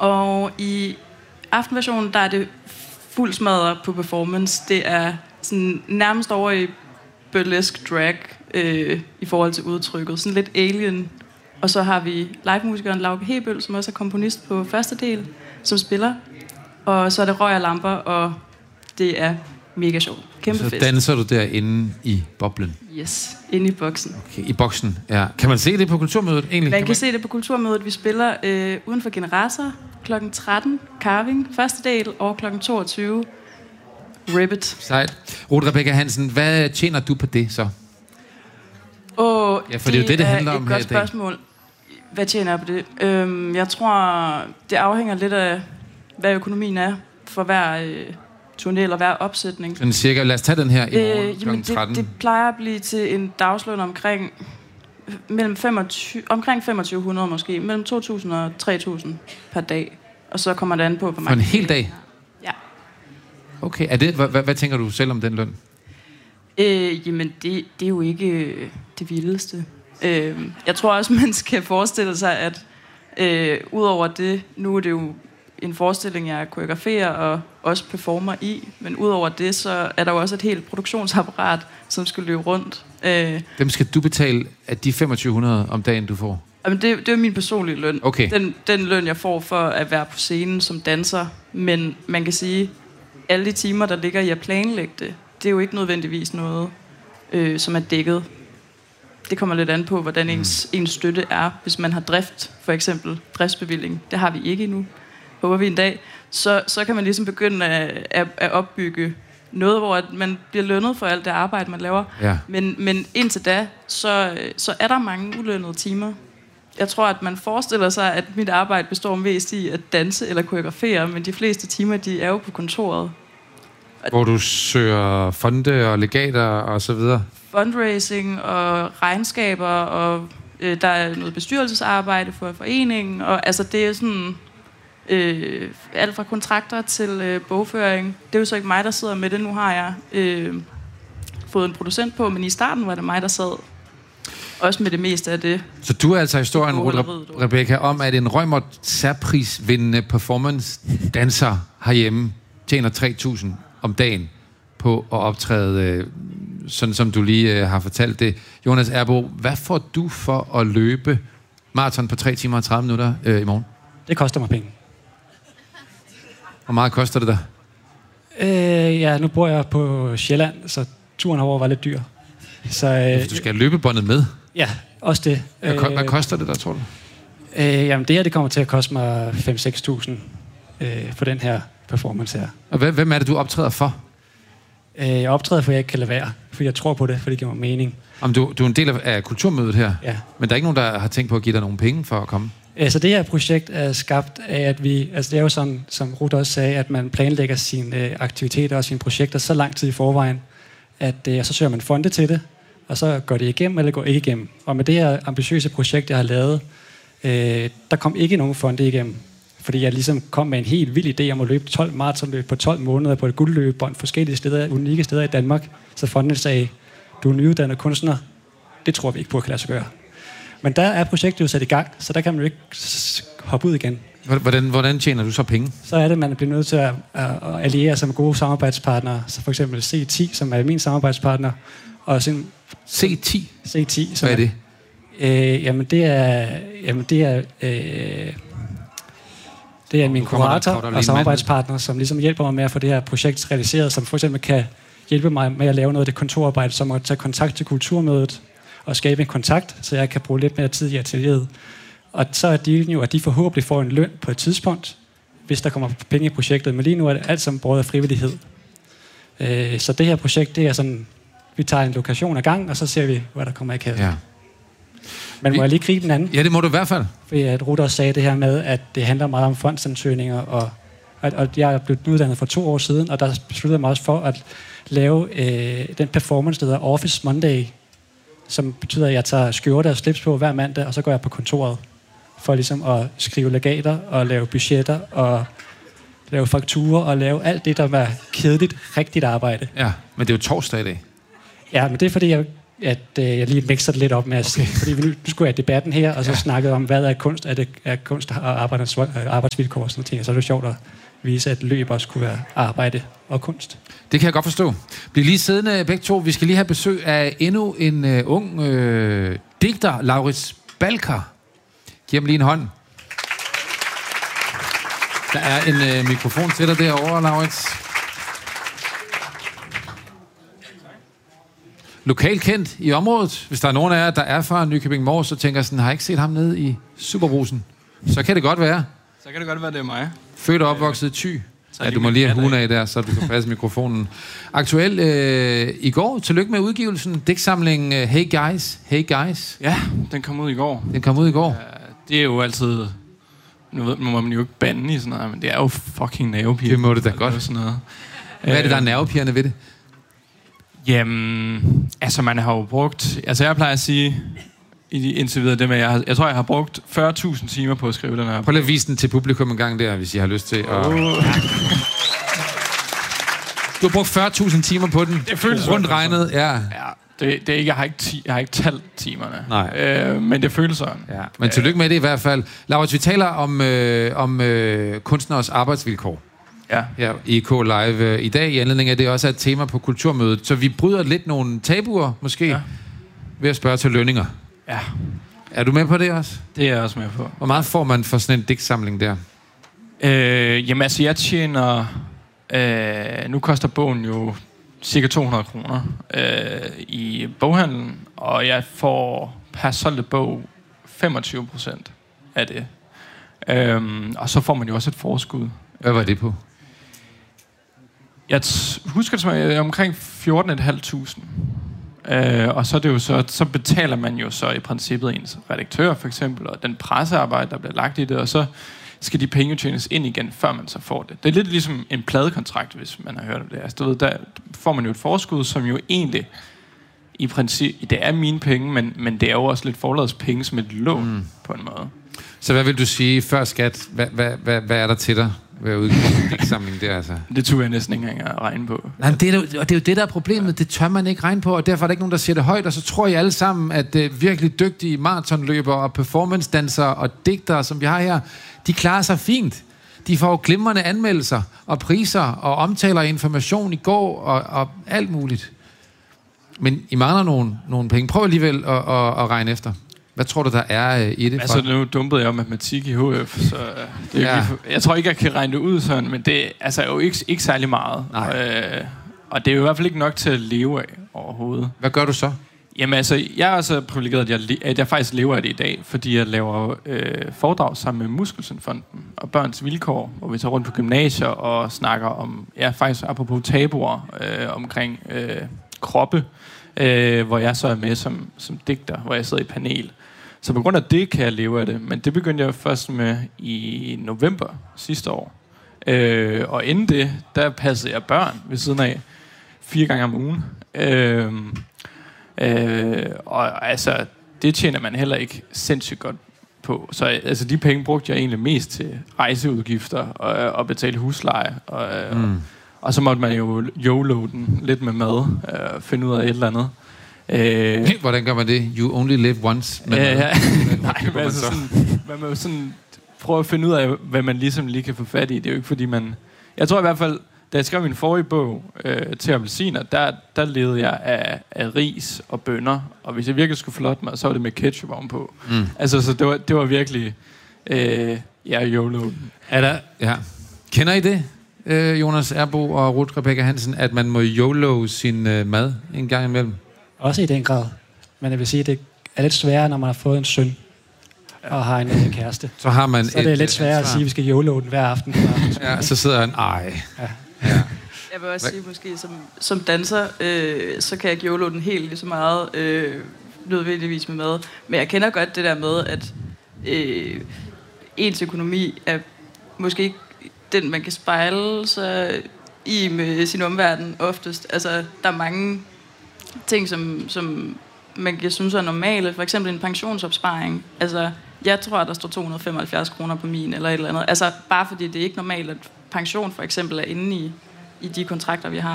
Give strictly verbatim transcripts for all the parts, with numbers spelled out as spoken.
Og i aftenversionen, der er det fuld smadret på performance. Det er sådan nærmest over i burlesque drag øh, i forhold til udtrykket. Sådan lidt alien. Og så har vi livemusikeren Lauke Hebøl, som også er komponist på første del, som spiller. Og så er det Røg og Lamper, og det er mega sjovt. Kæmpe så fest. danser du derinde i boblen? Yes, inde i boksen. Okay, i boksen, ja. Kan man se det på Kulturmødet egentlig? Man kan, kan se det på Kulturmødet. Vi spiller øh, uden for Generator klokken tretten, Carving, første del, og klokken toogtyve, Ribbit. Sejt. Ruth Rebecca Hansen, hvad tjener du på det så? Og ja, for det er jo det, det handler om her i dag. Det er et godt spørgsmål. Hvad tjener jeg på det? Øhm, jeg tror, det afhænger lidt af, hvad økonomien er for hver øh, turné eller hver opsætning. Sådan cirka, lad os tage den her i morgen øh, klokken tretten. Det, det plejer at blive til en dagsløn omkring mellem femogtyve, omkring femogtyve hundrede måske, mellem to tusind og tre tusind per dag. Og så kommer det an på, hvor mange... For en hel dag? Ja. Okay, er det, hvad, hvad, hvad tænker du selv om den løn? Øh, jamen, det, det er jo ikke øh, det vildeste. Øh, jeg tror også, man skal forestille sig, at øh, udover det, nu er det jo en forestilling, jeg koreograferer og også performer i, men udover det, så er der jo også et helt produktionsapparat, som skal løbe rundt. Øh, Dem skal du betale af de femogtyve hundrede om dagen, du får? Jamen det, det er min personlige løn. Okay. Den, den løn, jeg får for at være på scenen som danser. Men man kan sige, alle de timer, der ligger i at planlægge det, det er jo ikke nødvendigvis noget, øh, som er dækket. Det kommer lidt an på, hvordan ens, ens støtte er. Hvis man har drift, for eksempel driftsbevilling, det har vi ikke endnu, håber vi en dag, så, så kan man ligesom begynde at, at, at opbygge noget, hvor man bliver lønnet for alt det arbejde, man laver. Ja. Men, men indtil da, så, så er der mange ulønnede timer. Jeg tror, at man forestiller sig, at mit arbejde består mest i at danse eller koreografere, men de fleste timer, de er jo på kontoret. Hvor du søger fonde og legater og så videre? Fundraising og regnskaber, og øh, der er noget bestyrelsesarbejde for foreningen, og altså det er sådan øh, alt fra kontrakter til øh, bogføring. Det er jo så ikke mig, der sidder med det. Nu har jeg øh, fået en producent på, men i starten var det mig, der sad også med det meste af det. Så du er altså historien, Re- Rebecca, om at en Reumert særprisvindende performance-danser herhjemme tjener tre tusind om dagen på at optræde, øh, sådan som du lige øh, har fortalt det. Jonas Erbo, hvad får du for at løbe maraton på tre timer og tredive minutter øh, i morgen? Det koster mig penge. Hvor meget koster det dig? Øh, ja, nu bor jeg på Sjælland, så turen herover var lidt dyr. Så, øh, du skal have løbebåndet med? Ja, også det. Hvad, øh, hvad koster det der, tror du? Øh, jamen, det her det kommer til at koste mig fem til seks tusind øh, for den her performance her. Og hvem er det, du optræder for? Øh, jeg optræder, for jeg ikke kan lade være. For jeg tror på det, for det giver mig mening. Jamen, du, du er en del af, af kulturmødet her? Ja. Men der er ikke nogen, der har tænkt på at give dig nogle penge for at komme? Så det her projekt er skabt af, at vi... Altså det er jo sådan, som Ruth også sagde, at man planlægger sine øh, aktiviteter og sine projekter så lang tid i forvejen, at øh, så søger man fonde til det, og så går det igennem, eller går ikke igennem. Og med det her ambitiøse projekt, jeg har lavet, øh, der kom ikke nogen fonde igennem. Fordi jeg ligesom kom med en helt vild idé om at løbe tolv maratonløb på tolv måneder på et guldløbebånd forskellige steder, unikke steder i Danmark. Så fonden sagde, du er nyuddannet kunstner, det tror vi ikke på at kan lade sig gøre. Men der er projektet jo sat i gang, så der kan man jo ikke hoppe ud igen. Hvordan, hvordan tjener du så penge? Så er det, at man bliver nødt til at, at, at alliere sig med gode samarbejdspartnere. Så for eksempel C ti, som er min samarbejdspartner. Og sin, C ti? C ti. Som Hvad er det? Er, øh, jamen det er... Jamen det er øh, det er min kurator og samarbejdspartner, som ligesom hjælper mig med at få det her projekt realiseret, som for eksempel kan hjælpe mig med at lave noget af det kontorarbejde, som at tage kontakt til Kulturmødet og skabe en kontakt, så jeg kan bruge lidt mere tid i atelieret. Og så er dealen jo, at de forhåbentlig får en løn på et tidspunkt, hvis der kommer penge i projektet. Men lige nu er det alt sammen båret af frivillighed. Øh, så det her projekt, det er sådan, vi tager en lokation ad gang, og så ser vi, hvad der kommer i kassen. Ja. Men må jeg lige gribe den anden? Ja, det må du i hvert fald. Fordi at Ruth også sagde det her med, at det handler meget om fondsansøgninger, og, og, og jeg er blevet uddannet for to år siden, og der besluttede jeg mig også for at lave øh, den performance, der hedder Office Monday, som betyder, at jeg tager skjorte og slips på hver mandag, og så går jeg på kontoret for ligesom at skrive legater og lave budgetter og lave fakturer og lave alt det, der er kedeligt, rigtigt arbejde. Ja, men det er jo torsdag i dag. Ja, men det er fordi, jeg at øh, jeg lige mixer det lidt op med at okay. Fordi vi nu, nu skulle jeg have debatten her, og så ja. snakkede om, hvad er kunst? Er det er kunst og arbejdsvilkår og sådan noget, og så er det sjovt at vise, at løb også kunne være arbejde og kunst. Det kan jeg godt forstå. Bliv lige siddende begge to. Vi skal lige have besøg af endnu en uh, ung uh, digter, Laurits Balker. Giv ham lige en hånd. Der er en uh, mikrofon til dig derovre, Laurits. Lokalkendt i området. Hvis der er nogen af jer, der er fra Nykøbing Mors, så tænker sådan, har jeg ikke set ham nede i Superbrusen? Så kan det godt være. Så kan det godt være, det er mig. Født og opvokset i Thy. Ja, du må lige have hunden af der, så du kan passe mikrofonen. Aktuel øh, i går. Tillykke med udgivelsen. Digtsamlingen uh, Hey Guys. Hey Guys. Ja, den kom ud i går. Den kom ud i går. Uh, det er jo altid... Nu ved, må man jo ikke bande i sådan noget, men det er jo fucking nervepiger. Det må det da godt. Sådan noget. Hvad er det, der er nervepigerne ved det? Jamen, altså man har jo brugt... Altså jeg plejer at sige... indtil videre det med, jeg, har, jeg tror, jeg har brugt fyrre tusind timer på at skrive den her. Prøv lige at vise den til publikum en gang der, hvis I har lyst til at... Oh. Du har brugt fyrre tusind timer på den. Det føles rundt regnet, ja. Ja, det, det er ikke, jeg har ikke, ti, jeg har ikke talt timerne. Nej. Øh, men det føles sådan. Ja. Men tillykke med det i hvert fald. Laurits, vi taler om, øh, om øh, kunstneres arbejdsvilkår. Ja. Ja, i K Live øh, i dag, i anledning af det også er et tema på kulturmødet. Så vi bryder lidt nogle tabuer, måske, ja. ved at spørge til lønninger. Ja. Er du med på det også? Det er jeg også med på. Hvor meget får man for sådan en digtsamling der? Øh, jamen altså, jeg tjener... Øh, nu koster bogen jo cirka to hundrede kroner øh, i boghandlen, og jeg får per solgte bog femogtyve procent af det. Øh, og så får man jo også et forskud. Hvad var det på? Jeg t- husker det som er omkring fjorten tusind fem hundrede. Uh, og så, er det jo så, så betaler man jo så i princippet ens redaktør for eksempel, og den pressearbejde, der bliver lagt i det, og så skal de penge tjenes ind igen, før man så får det. Det er lidt ligesom en pladekontrakt, hvis man har hørt om det. Altså, du ved, der får man jo et forskud, som jo egentlig i princippet, det er mine penge, men, men det er jo også lidt forladets penge som et lån mm. på en måde. Så hvad vil du sige før skat? Hvad, hvad, hvad, hvad er der til dig ved at udgive en digtsamling der, altså? Det turde jeg næsten ikke engang at regne på. Nej, det er, jo, og det er jo det, der er problemet. Det tør man ikke regne på, og derfor er der ikke nogen, der siger det højt. Og så tror jeg alle sammen, at uh, virkelig dygtige maratonløbere og performance-dansere og digtere, som vi har her, de klarer sig fint. De får glimrende anmeldelser og priser og omtaler information i går og, og alt muligt. Men I mangler nogle, nogle penge. Prøv alligevel at, at, at regne efter. Hvad tror du, der er uh, i det? Altså, nu dumpede jeg jo matematik i H F, så det er ja. for, jeg tror ikke, jeg kan regne det ud sådan, men det altså, er jo ikke, ikke særlig meget. Øh, og det er jo i hvert fald ikke nok til at leve af overhovedet. Hvad gør du så? Jamen altså, jeg er også privilegeret, at jeg, at jeg faktisk lever af det i dag, fordi jeg laver øh, foredrag sammen med Muskelsundfonden og Børns Vilkår, hvor vi tager rundt på gymnasier og snakker om, ja faktisk apropos tabuer, øh, omkring øh, kroppe, øh, hvor jeg så er med som, som digter, hvor jeg sidder i panel. Så på grund af det kan jeg leve af det, men det begyndte jeg først med i november sidste år. Øh, og inden det, der passede jeg børn ved siden af fire gange om ugen. Øh, øh, og altså, det tjener man heller ikke sindssygt godt på. Så altså, de penge brugte jeg egentlig mest til rejseudgifter og, og betale husleje. Og, mm. og så måtte man jo YOLO den lidt med mad og finde ud af et eller andet. Øh, Hvordan gør man det? You only live once. Men, øh, ja. Nej, men altså sådan, man må jo sådan prøve at finde ud af, hvad man ligesom lige kan få fat i. Det er jo ikke fordi man... Jeg tror i hvert fald, da jeg skrev min forrige bog øh, til appelsiner, der, der levede jeg af, af ris og bønner. Og hvis jeg virkelig skulle flotte mig, så var det med ketchup ovenpå. Mm. Altså, så det var, det var virkelig... Øh, ja, YOLO. Er der... Ja. Kender I det, øh, Jonas Erbo og Ruth Rebecca Hansen, at man må YOLO sin øh, mad en gang imellem? Også i den grad. Men jeg vil sige, at det er lidt sværere, når man har fået en søn og har en øh, kæreste. Så har man så er det lidt sværere at sige, at vi skal YOLO den hver aften. Ja, så sidder han, ej. Ja. Ja. Jeg vil også sige, måske som, som danser, øh, så kan jeg ikke YOLO den helt lige så meget øh, nødvendigvis med mad. Men jeg kender godt det der med, at øh, ens økonomi er måske ikke den, man kan spejle sig i med sin omverden oftest. Altså, der er mange ting, som, som man kan synes er normale. For eksempel en pensionsopsparing. Altså, jeg tror, at der står to hundrede og femoghalvfjerds kroner på min, eller et eller andet. Altså, bare fordi det er ikke normalt, at pension for eksempel er inde i, i de kontrakter, vi har.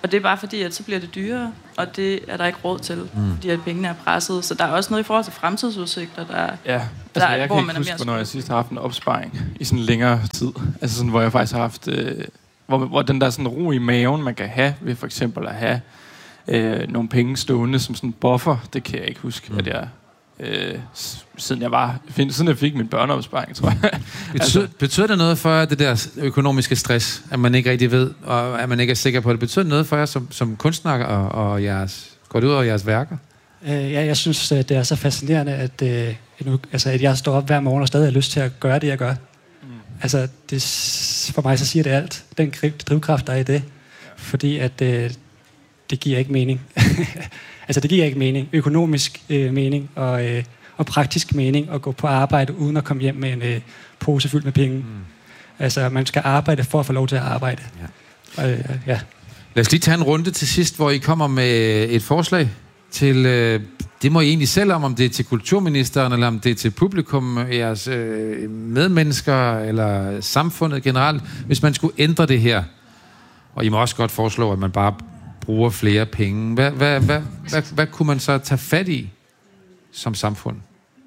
Og det er bare fordi, at så bliver det dyrere, og det er der ikke råd til, mm. fordi at pengene er presset. Så der er også noget i forhold til fremtidsudsigter, der, ja, altså, der jeg hvor kan man ikke er huske, mere hvornår jeg sidst har haft en opsparing i sådan længere tid. Altså sådan, hvor jeg faktisk har haft... Øh, hvor, hvor den der sådan ro i maven, man kan have ved for eksempel at have øh, nogle penge stående som sådan en buffer, det kan jeg ikke huske, mm. at jeg... Øh, siden jeg var siden jeg fik min børneopsparing, tror jeg. Betyder, altså, betyder det noget for jer, det der økonomiske stress, at man ikke rigtig ved, og at man ikke er sikker på det? Betyder det noget for jer som, som kunstner og, og jeres, går det ud over jeres værker? Øh, ja, jeg synes, det er så fascinerende, at, øh, nu, altså, at jeg står op hver morgen og stadig har lyst til at gøre det, jeg gør. Mm. Altså, det, for mig så siger det alt. Den drivkraft, der er i det. Ja. Fordi at øh, det giver ikke mening. Altså, det giver ikke mening. Økonomisk øh, mening og, øh, og praktisk mening at gå på arbejde uden at komme hjem med en øh, pose fyldt med penge. Mm. Altså, man skal arbejde for at få lov til at arbejde. Ja. Og, øh, ja. Lad os lige tage en runde til sidst, hvor I kommer med et forslag til... Øh, det må I egentlig selv om, om det er til kulturministeren, eller om det er til publikum, jeres øh, medmennesker, eller samfundet generelt. Hvis man skulle ændre det her, og I må også godt foreslå, at man bare bruger flere penge. Hvad, hvad, hvad, hvad, hvad kunne man så tage fat i som samfund?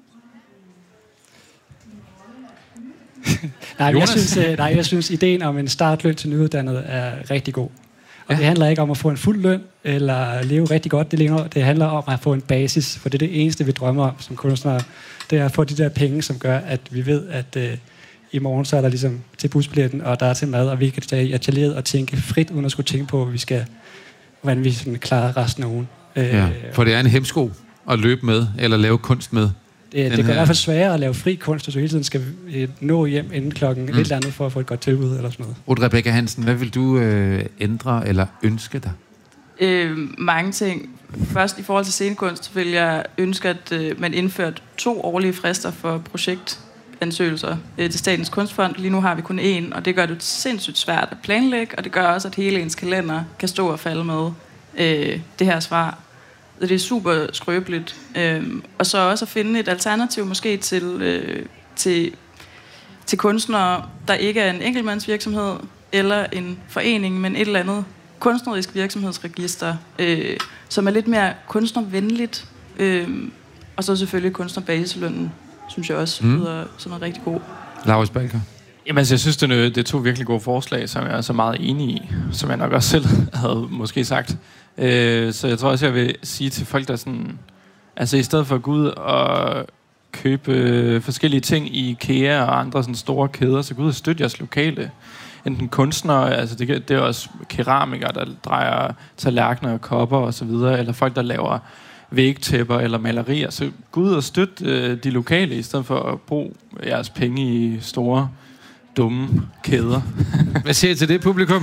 nej, jeg synes, nej, jeg synes, ideen om en startløn til nyuddannede er rigtig god. Og ja. Det handler ikke om at få en fuld løn, eller leve rigtig godt. Det, længere, det handler om at få en basis, for det er det eneste, vi drømmer om som kunstnere. Det er at få de der penge, som gør, at vi ved, at øh, i morgen så er der ligesom til busbilletten, og der er til mad, og vi kan tage i atelieret og tænke frit, uden at skulle tænke på, at vi skal, hvordan vi sådan klarer resten af ugen. Ja, for det er en hemsko at løbe med, eller lave kunst med. Det, det gør i hvert fald sværere at lave fri kunst, hvis du hele tiden skal nå hjem inden klokken mm. et eller andet for at få et godt tilbud eller sådan noget. Odd Rebecca Hansen, hvad vil du øh, ændre eller ønske dig? Øh, mange ting. Først i forhold til scenekunst vil jeg ønske, at øh, man indførte to årlige frister for projektansøgelser øh, til Statens Kunstfond. Lige nu har vi kun én, og det gør det sindssygt svært at planlægge, og det gør også, at hele ens kalender kan stå og falde med øh, det her svar. Det er super skrøbeligt. Øhm, og så også at finde et alternativ måske til, øh, til, til kunstnere, der ikke er en enkeltmandsvirksomhed eller en forening, men et eller andet kunstnerisk virksomhedsregister, øh, som er lidt mere kunstnervenligt. Øh, og så selvfølgelig kunstnerbasislønnen, synes jeg også mm. lyder som en rigtig god. Laurits Balker. Jamen, altså, jeg synes, det er, det er to virkelig gode forslag, som jeg er så meget enig i, som jeg nok også selv havde måske sagt. Øh, så jeg tror også, jeg vil sige til folk, der sådan... Altså, i stedet for at gå ud og købe forskellige ting i IKEA og andre sådan store kæder, så gå ud og støtte jeres lokale. Enten kunstnere, altså det, det er også keramikere, der drejer tallerkener og kopper og så videre, eller folk, der laver vægtæpper eller malerier. Så gå ud og støtte øh, de lokale, i stedet for at bruge jeres penge i store, dumme kæder. Hvad siger I til det, publikum?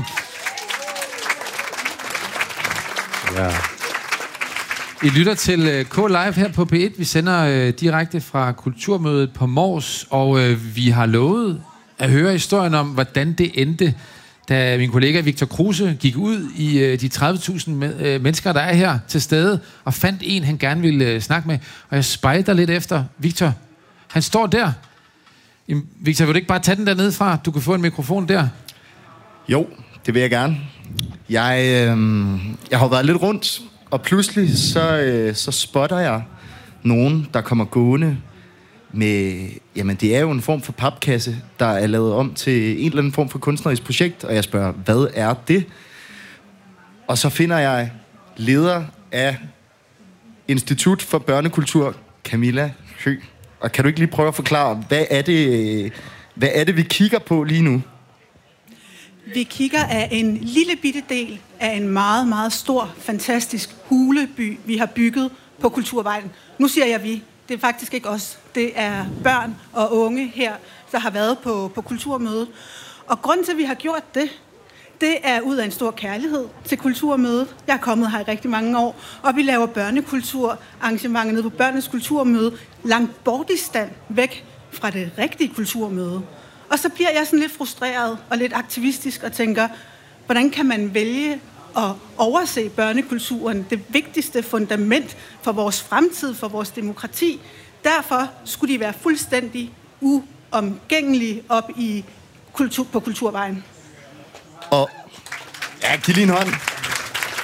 Ja. I lytter til K-Live her på P et. Vi sender øh, direkte fra Kulturmødet på Mors, og øh, vi har lovet at høre historien om, hvordan det endte, da min kollega Victor Kruse gik ud i øh, de tredive tusind me- øh, mennesker, der er her til stede, og fandt en, han gerne ville øh, snakke med. Og jeg spejder lidt efter Victor. Han står der. Jamen, Victor, vil du ikke bare tage den der ned fra? Du kan få en mikrofon der. Jo, det vil jeg gerne. Jeg, øh, jeg har været lidt rundt, og pludselig så, øh, så spotter jeg nogen, der kommer gående med... Jamen, det er jo en form for papkasse, der er lavet om til en eller anden form for kunstnerisk projekt, og jeg spørger, hvad er det? Og så finder jeg leder af Institut for Børnekultur, Camilla Høgh. Og kan du ikke lige prøve at forklare, hvad er det, hvad er det vi kigger på lige nu? Vi kigger af en lille bitte del af en meget, meget stor, fantastisk huleby, vi har bygget på Kulturvejen. Nu siger jeg vi. Det er faktisk ikke os. Det er børn og unge her, der har været på, på Kulturmødet. Og grunden til, at vi har gjort det, det er ud af en stor kærlighed til Kulturmødet. Jeg er kommet her i rigtig mange år, og vi laver børnekulturarrangementer nede på Børnenes Kulturmøde, langt bort i stand, væk fra det rigtige kulturmøde. Og så bliver jeg sådan lidt frustreret og lidt aktivistisk og tænker, hvordan kan man vælge at overse børnekulturen, det vigtigste fundament for vores fremtid, for vores demokrati. Derfor skulle de være fuldstændig uomgængelige op i kultur, på Kulturvejen. Og ja, giv lige en hånd.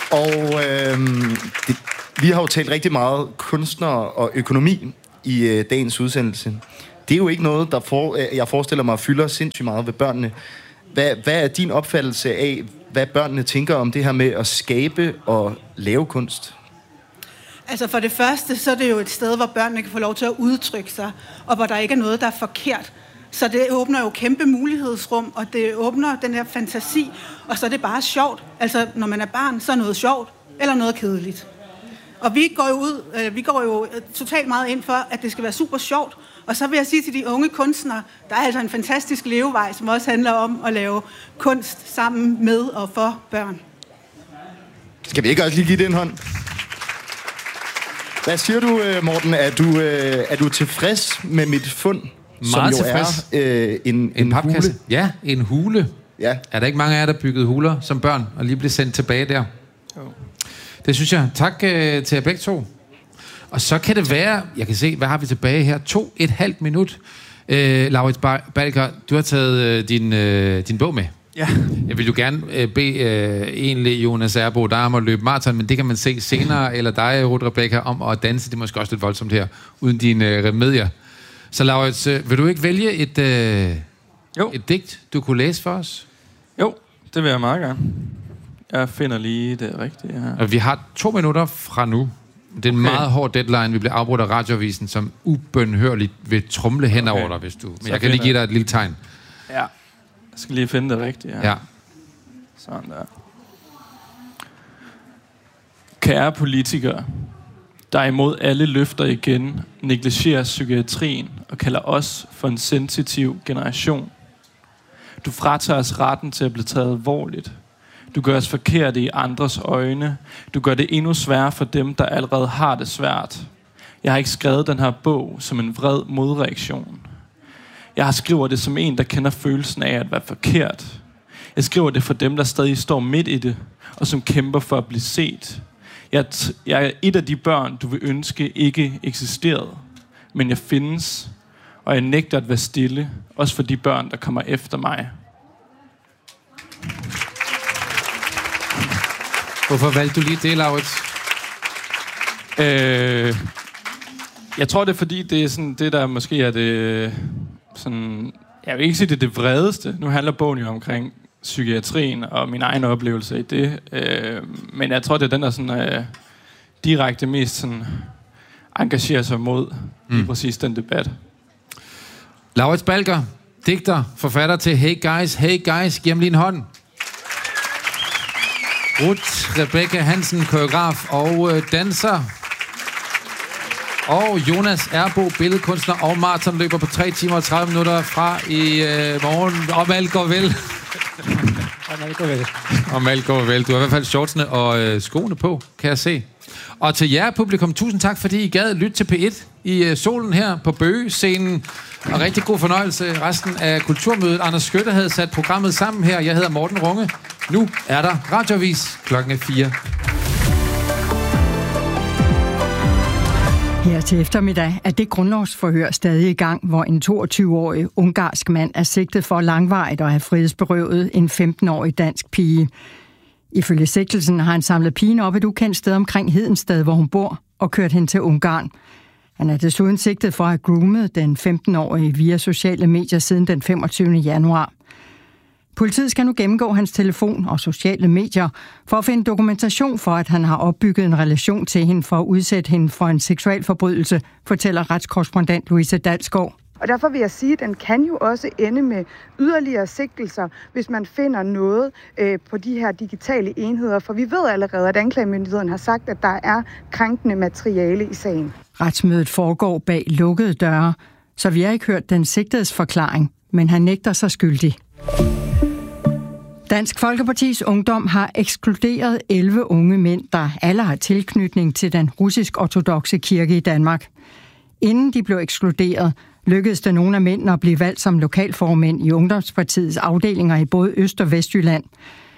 Og øh, det, vi har jo talt rigtig meget kunstnere og økonomi i øh, dagens udsendelse. Det er jo ikke noget, der for, jeg forestiller mig fylder sindssygt meget ved børnene. Hvad, hvad er din opfattelse af, hvad børnene tænker om det her med at skabe og lave kunst? Altså for det første, så er det jo et sted, hvor børnene kan få lov til at udtrykke sig, og hvor der ikke er noget, der er forkert. Så det åbner jo kæmpe mulighedsrum, og det åbner den her fantasi, og så er det bare sjovt. Altså når man er barn, så er noget sjovt, eller noget kedeligt. Og vi går jo ud, øh, vi går jo totalt meget ind for, at det skal være super sjovt. Og så vil jeg sige til de unge kunstnere, der er altså en fantastisk levevej, som også handler om at lave kunst sammen med og for børn. Skal vi ikke også lige give det en hånd? Hvad siger du, Morten? Er du, er du tilfreds med mit fund? Meget som jo tilfreds. Er, øh, en, en, en papkasse. hule? Ja, en hule. Ja. Er der ikke mange af jer, der byggede huler som børn, og lige blev sendt tilbage der? Jo. Det synes jeg. Tak øh, til jer begge to. Og så kan det være, jeg kan se, hvad har vi tilbage her? To et halvt minut. Øh, Laurits Balker, du har taget øh, din, øh, din bog med. Ja. Jeg vil jo gerne øh, bede øh, egentlig Jonas Erbo, der om at løbe maraton, men det kan man se senere, eller dig, Ruth Rebecca, om at danse. Det er måske også lidt voldsomt her, uden dine øh, remedier. Så Laurits, øh, vil du ikke vælge et, øh, jo. et digt, du kunne læse for os? Jo, det vil jeg meget gerne. Jeg finder lige det rigtige her. Og vi har to minutter fra nu. Det er en okay. meget hård deadline. Vi bliver afbrudt af radioavisen, som ubønhørligt vil trumle hen over okay. dig, hvis du... Men så jeg kan lige give dig et lille tegn. Ja. Jeg skal lige finde det rigtige her. Ja. Sådan der. Kære politikere, der imod alle løfter igen negligerer psykiatrien og kalder os for en sensitiv generation. Du fratager os retten til at blive taget alvorligt. Du gør os forkerte i andres øjne. Du gør det endnu sværere for dem, der allerede har det svært. Jeg har ikke skrevet den her bog som en vred modreaktion. Jeg har skriver det som en, der kender følelsen af at være forkert. Jeg skriver det for dem, der stadig står midt i det, og som kæmper for at blive set. Jeg, t- jeg er et af de børn, du vil ønske ikke eksisterede. Men jeg findes, og jeg nægter at være stille, også for de børn, der kommer efter mig. Hvorfor valgte du lige det, Laurits? Øh, jeg tror, det er fordi, det er sådan det, der måske er det... Sådan, jeg vil ikke sige, det er det vredeste. Nu handler bogen jo omkring psykiatrien og min egen oplevelse i det. Øh, men jeg tror, det er den, der sådan, øh, direkte mest sådan, engagerer sig mod mm. præcis den debat. Laurits Balker, digter, forfatter til Hey Guys, Hey Guys, giv ham lige en hånd. Ruth Rebecca Hansen, koreograf og øh, danser. Og Jonas Erbo, billedkunstner og maratonløber på tre timer og tredive minutter fra i øh, morgen. Om alt går vel. Om alt går vel. Om alt går vel. Du har i hvert fald shortsene og øh, skoene på, kan jeg se. Og til jer, publikum, tusind tak, fordi I gad lytte til P et i øh, solen her på Bøge-scenen. Og rigtig god fornøjelse resten af Kulturmødet. Anders Skytte havde sat programmet sammen her. Jeg hedder Morten Runge. Nu er der radioavis klokken er fire. Her til eftermiddag er det grundlovsforhør stadig i gang, hvor en toogtyve-årig ungarsk mand er sigtet for langvarigt at have frihedsberøvet en femten-årig dansk pige. Ifølge sigtelsen har han samlet pigen op et ukendt sted omkring Hedensted, hvor hun bor, og kørt hende til Ungarn. Han er desuden sigtet for at have groomet den femten-årige via sociale medier siden den femogtyvende januar. Politiet skal nu gennemgå hans telefon og sociale medier for at finde dokumentation for, at han har opbygget en relation til hende for at udsætte hende for en seksualforbrydelse, fortæller retskorrespondent Louise Dalsgaard. Og derfor vil jeg sige, at den kan jo også ende med yderligere sigtelser, hvis man finder noget øh, på de her digitale enheder. For vi ved allerede, at anklagemyndigheden har sagt, at der er krænkende materiale i sagen. Retsmødet foregår bag lukkede døre, så vi har ikke hørt den sigtedes forklaring, men han nægter sig skyldig. Dansk Folkepartis Ungdom har ekskluderet elleve unge mænd, der alle har tilknytning til den russisk-ortodokse kirke i Danmark. Inden de blev ekskluderet, lykkedes der nogle af mændene at blive valgt som lokalformænd i Ungdomspartiets afdelinger i både Øst- og Vestjylland.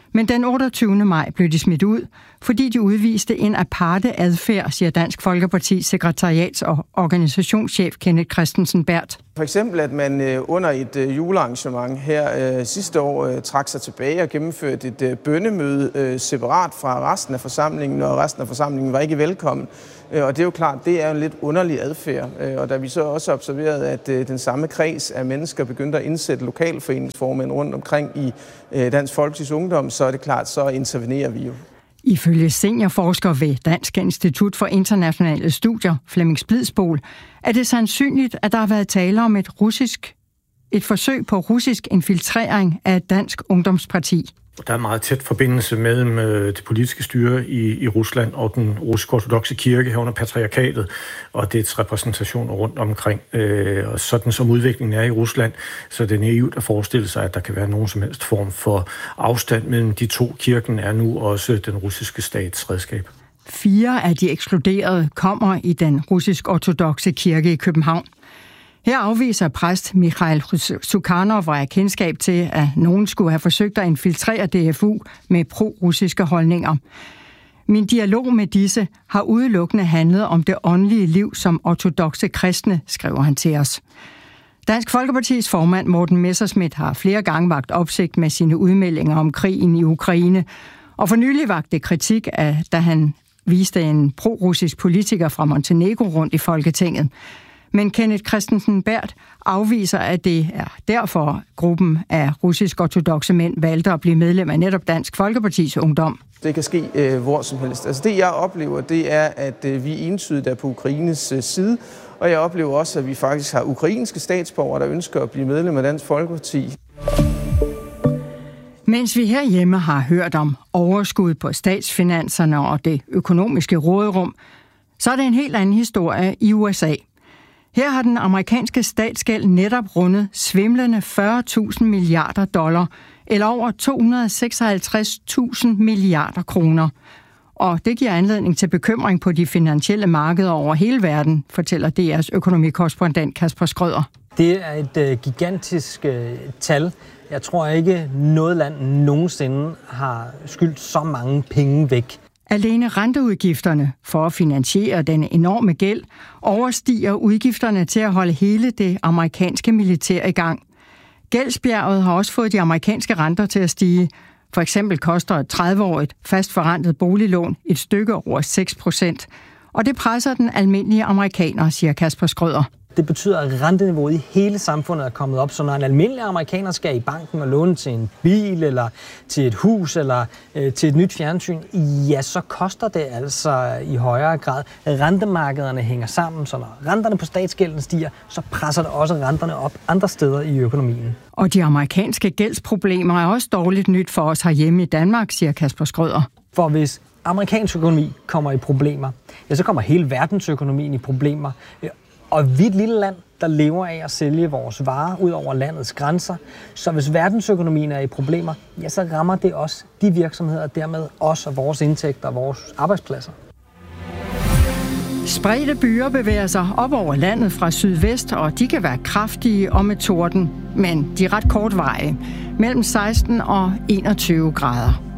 Men den otteogtyvende maj blev de smidt ud, fordi de udviste en aparte adfærd, siger Dansk Folkepartis sekretariats- og organisationschef Kenneth Kristensen Berth. For eksempel, at man under et julearrangement her sidste år trak sig tilbage og gennemførte et bønnemøde separat fra resten af forsamlingen, og resten af forsamlingen var ikke velkommen. Og det er jo klart, det er en lidt underlig adfærd. Og da vi så også observerede, at den samme kreds af mennesker begyndte at indsætte lokalforeningsformænd rundt omkring i Dansk Folkepartis Ungdom, så er det klart, så intervenerer vi jo. Ifølge seniorforsker ved Dansk Institut for Internationale Studier, Flemming Splidsbol, er det sandsynligt, at der har været tale om et russisk, et forsøg på russisk infiltrering af et dansk ungdomsparti. Der er en meget tæt forbindelse mellem det politiske styre i, i Rusland og den russisk-ortodokse kirke herunder patriarkatet og dets repræsentationer rundt omkring. Øh, og sådan som udviklingen er i Rusland, så er det naivt at forestille sig, at der kan være nogen som helst form for afstand mellem de to. Kirken er nu også den russiske stats redskab. Fire af de ekskluderede kommer i den russisk-ortodokse kirke i København. Her afviser præst Mikhail Sukhanov og er kendskab til, at nogen skulle have forsøgt at infiltrere D F U med pro-russiske holdninger. Min dialog med disse har udelukkende handlet om det åndelige liv som ortodokse kristne, skriver han til os. Dansk Folkepartis formand Morten Messerschmidt har flere gange vakt opsigt med sine udmeldinger om krigen i Ukraine, og for nylig vagte kritik af, da han viste en pro-russisk politiker fra Montenegro rundt i Folketinget. Men Kenneth Kristensen Berth afviser, at det er derfor gruppen af russisk-ortodokse mænd valgte at blive medlem af netop Dansk Folkepartis Ungdom. Det kan ske øh, hvor som helst. Altså det, jeg oplever, det er, at øh, vi entydigt er på Ukraines øh, side, og jeg oplever også, at vi faktisk har ukrainske statsborgere, der ønsker at blive medlem af Dansk Folkeparti. Mens vi herhjemme har hørt om overskud på statsfinanserne og det økonomiske råderum, så er det en helt anden historie i U S A. Her har den amerikanske statsgæld netop rundet svimlende fyrre tusind milliarder dollar, eller over to hundrede og seksoghalvtreds tusind milliarder kroner. Og det giver anledning til bekymring på de finansielle markeder over hele verden, fortæller D R's økonomikorrespondent Kasper Skrøder. Det er et øh, gigantisk øh, tal. Jeg tror ikke, noget land nogensinde har skyldt så mange penge væk. Alene renteudgifterne for at finansiere den enorme gæld overstiger udgifterne til at holde hele det amerikanske militær i gang. Gældsbjerget har også fået de amerikanske renter til at stige. For eksempel koster et tredive-årigt fastforrentet boliglån et stykke over seks procent. Og det presser den almindelige amerikaner, siger Kasper Skrøder. Det betyder, at renteniveauet i hele samfundet er kommet op, så når en almindelig amerikaner skal i banken og låne til en bil, eller til et hus, eller øh, til et nyt fjernsyn, ja, så koster det altså i højere grad. Rentemarkederne hænger sammen, så når renterne på statsgælden stiger, så presser det også renterne op andre steder i økonomien. Og de amerikanske gældsproblemer er også dårligt nyt for os herhjemme i Danmark, siger Kasper Skrøder. For hvis amerikansk økonomi kommer i problemer, ja, så kommer hele verdensøkonomien i problemer. Og vi er et lille land, der lever af at sælge vores varer ud over landets grænser. Så hvis verdensøkonomien er i problemer, ja, så rammer det også de virksomheder, og dermed også vores indtægter og vores arbejdspladser. Spredte byer bevæger sig op over landet fra sydvest, og de kan være kraftige og med torden, men de er ret kortvarige, mellem seksten og enogtyve grader.